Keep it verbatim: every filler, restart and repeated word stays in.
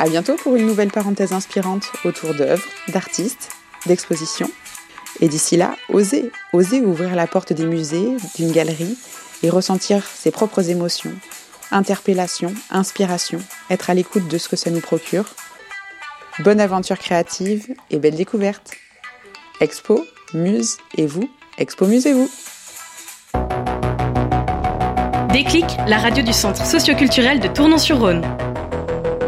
À bientôt pour une nouvelle parenthèse inspirante autour d'œuvres, d'artistes, d'expositions. Et d'ici là, osez, osez ouvrir la porte des musées, d'une galerie et ressentir ses propres émotions, interpellation, inspiration, être à l'écoute de ce que ça nous procure. Bonne aventure créative et belle découverte. Expo, muse et vous, expomusez-vous. Déclic, la radio du Centre socioculturel de Tournon-sur-Rhône.